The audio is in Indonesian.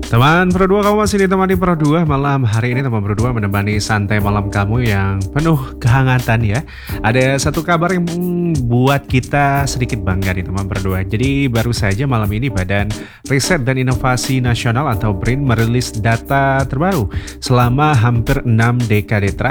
Teman Pro 2, kamu masih ditemani Pro 2 malam hari ini. Teman Pro 2 menemani santai malam kamu yang penuh kehangatan ya. Ada satu kabar yang buat kita sedikit bangga nih teman Pro 2. Jadi baru saja malam ini Badan Riset dan Inovasi Nasional atau BRIN merilis data terbaru selama hampir 6 dekade terakhir